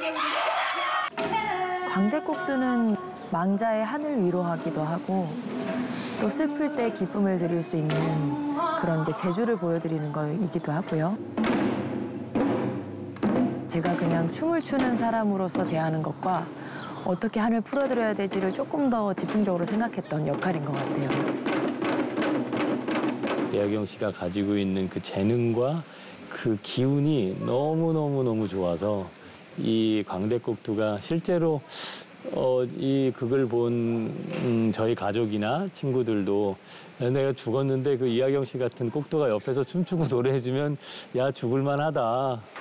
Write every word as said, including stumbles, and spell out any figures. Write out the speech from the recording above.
광대국두는 망자의 한을 위로하기도 하고 또 슬플 때 기쁨을 드릴 수 있는 그런 이제 재주를 보여드리는 거이기도 하고요. 제가 그냥 춤을 추는 사람으로서 대하는 것과 어떻게 한을 풀어드려야 될지를 조금 더 집중적으로 생각했던 역할인 것 같아요. 예하경 씨가 가지고 있는 그 재능과 그 기운이 너무너무너무 좋아서 이 광대국두가 실제로 어, 이 극을 본 음, 저희 가족이나 친구들도 내가 죽었는데 그 이하경 씨 같은 꼭두가 옆에서 춤추고 노래해주면 야 죽을만 하다.